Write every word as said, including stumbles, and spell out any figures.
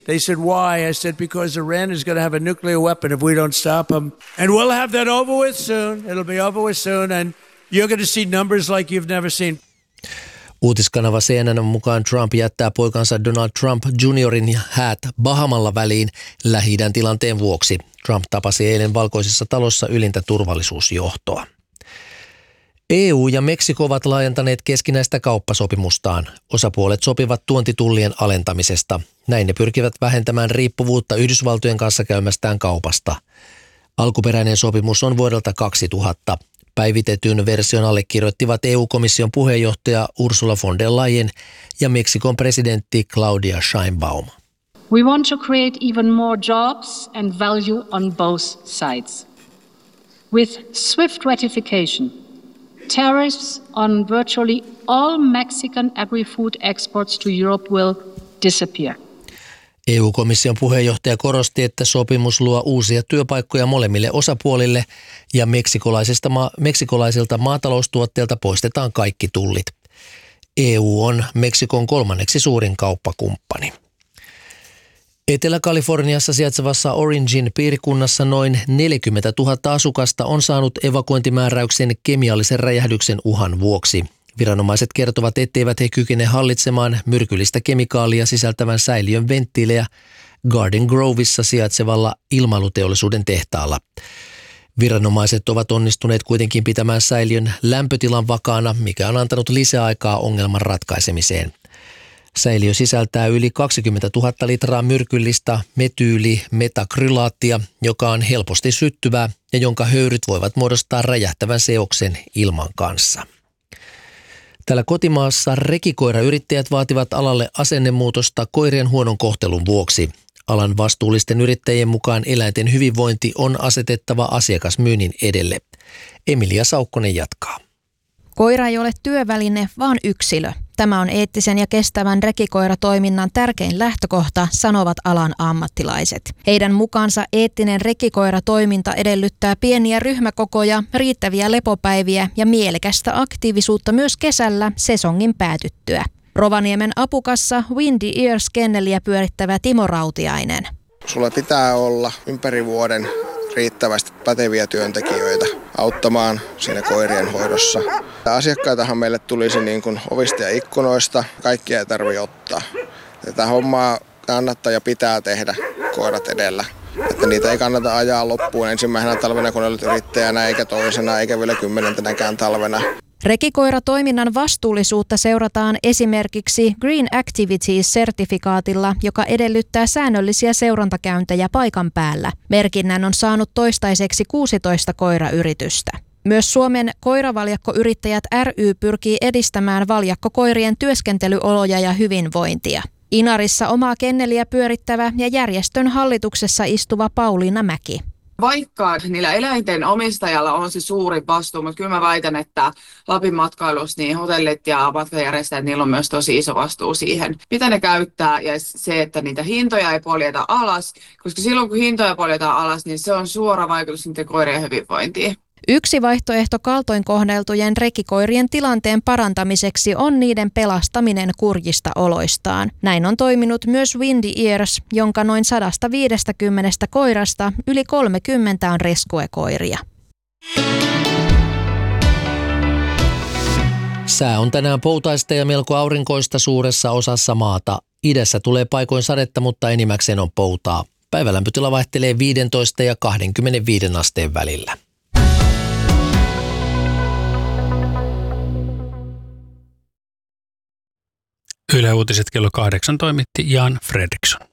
They said, why? I said, because Iran is going to have a nuclear weapon if we don't stop them. And we'll have that over with soon. It'll be over with soon. And you're going to see numbers like you've never seen. Uutiskanava C N N:n mukaan Trump jättää poikansa Donald Trump juniorin häät Bahamalla väliin Lähi-idän tilanteen vuoksi. Trump tapasi eilen Valkoisessa talossa ylintä turvallisuusjohtoa. E U ja Meksiko ovat laajentaneet keskinäistä kauppasopimustaan. Osapuolet sopivat tuontitullien alentamisesta. Näin ne pyrkivät vähentämään riippuvuutta Yhdysvaltojen kanssa käymästään kaupasta. Alkuperäinen sopimus on vuodelta kaksituhatta. Päivitetyn version allekirjoittivat E U-komission puheenjohtaja Ursula von der Leyen ja Meksikon presidentti Claudia Sheinbaum. We want to create even more jobs and value on both sides. With swift ratification, tariffs on virtually all Mexican agri-food exports to Europe will disappear. E U-komission puheenjohtaja korosti, että sopimus luo uusia työpaikkoja molemmille osapuolille ja meksikolaisista ma- meksikolaisilta maataloustuotteilta poistetaan kaikki tullit. E U on Meksikon kolmanneksi suurin kauppakumppani. Etelä-Kaliforniassa sijaitsevassa Orangein piirikunnassa noin neljäkymmentätuhatta asukasta on saanut evakuointimääräyksen kemiallisen räjähdyksen uhan vuoksi. Viranomaiset kertovat, etteivät he kykene hallitsemaan myrkyllistä kemikaalia sisältävän säiliön venttiilejä Garden Grovessa sijaitsevalla ilmailuteollisuuden tehtaalla. Viranomaiset ovat onnistuneet kuitenkin pitämään säiliön lämpötilan vakaana, mikä on antanut lisäaikaa ongelman ratkaisemiseen. Säiliö sisältää yli kaksikymmentätuhatta litraa myrkyllistä metyylimetakrylaattia, joka on helposti syttyvää ja jonka höyryt voivat muodostaa räjähtävän seoksen ilman kanssa. Täällä kotimaassa rekikoirayrittäjät vaativat alalle asennemuutosta koirien huonon kohtelun vuoksi. Alan vastuullisten yrittäjien mukaan eläinten hyvinvointi on asetettava asiakasmyynnin edelle. Emilia Saukkonen jatkaa. Koira ei ole työväline, vaan yksilö. Tämä on eettisen ja kestävän rekikoiratoiminnan tärkein lähtökohta, sanovat alan ammattilaiset. Heidän mukaansa eettinen rekikoiratoiminta edellyttää pieniä ryhmäkokoja, riittäviä lepopäiviä ja mielekästä aktiivisuutta myös kesällä sesongin päätyttyä. Rovaniemen Apukassa Windy Ears kenneliä pyörittävä Timo Rautiainen. Sulla pitää olla ympäri vuoden riittävästi päteviä työntekijöitä auttamaan siinä koirien hoidossa. Asiakkaitahan meille tulisi niin kuin ovista ja ikkunoista, kaikkia ei tarvitse ottaa. Tätä hommaa kannattaa ja pitää tehdä koirat edellä. Että niitä ei kannata ajaa loppuun ensimmäisenä talvena, kun olet yrittäjänä, eikä toisena, eikä vielä kymmenentenäkään talvena. Rekikoiratoiminnan vastuullisuutta seurataan esimerkiksi Green Activities-sertifikaatilla, joka edellyttää säännöllisiä seurantakäyntejä paikan päällä. Merkinnän on saanut toistaiseksi kuusitoista koirayritystä. Myös Suomen koiravaljakkoyrittäjät ry pyrkii edistämään valjakkokoirien työskentelyoloja ja hyvinvointia. Inarissa omaa kenneliä pyörittävä ja järjestön hallituksessa istuva Pauliina Mäki. Vaikka niillä eläinten omistajalla on se suuri vastuu, mutta kyllä mä väitän, että Lapin matkailussa niin hotellit ja matkajärjestäjät, niillä on myös tosi iso vastuu siihen, mitä ne käyttää ja se, että niitä hintoja ei poljeta alas, koska silloin kun hintoja poljetaan alas, niin se on suora vaikutus niiden koirien hyvinvointiin. Yksi vaihtoehto kaltoin kohdeltujen rekikoirien tilanteen parantamiseksi on niiden pelastaminen kurjista oloistaan. Näin on toiminut myös Windy Ears, jonka noin sata viisikymmentä koirasta yli kolmekymmentä on rescue-koiria. Sää on tänään poutaista ja melko aurinkoista suuressa osassa maata. Idässä tulee paikoin sadetta, mutta enimmäkseen on poutaa. Päivälämpötila vaihtelee viisitoista ja kaksikymmentäviisi asteen välillä. Yle Uutiset kello kahdeksan toimitti Jan Fredriksson.